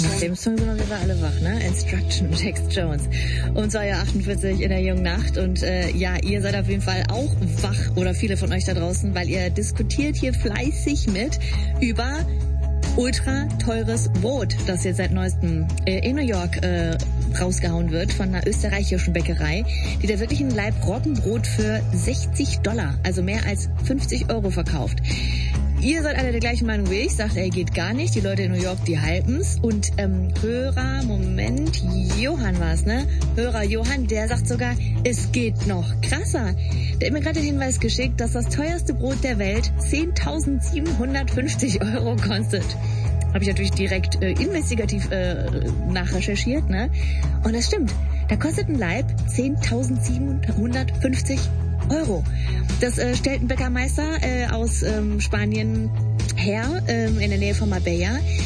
Nach dem Song sind wir alle wach, ne? Instruction mit Tex Jones. Um 2:48 in der jungen Nacht. Und ja, ihr seid auf jeden Fall auch wach, oder viele von euch da draußen, weil ihr diskutiert hier fleißig mit über ultra teures Brot, das jetzt seit neuestem in New York rausgehauen wird von einer österreichischen Bäckerei, die da wirklich ein Laib Roggenbrot für $60, also mehr als 50 € verkauft. Ihr seid alle der gleichen Meinung wie ich, sagt, ey, geht gar nicht. Die Leute in New York, die halten's. Und Johann war's, ne? Hörer Johann, der sagt sogar, es geht noch krasser. Der hat mir gerade den Hinweis geschickt, dass das teuerste Brot der Welt 10.750 € kostet. Habe ich natürlich direkt investigativ nachrecherchiert, ne? Und das stimmt. Da kostet ein Laib 10.750 €. Das stellt ein Bäckermeister aus Spanien her, in der Nähe von Marbella.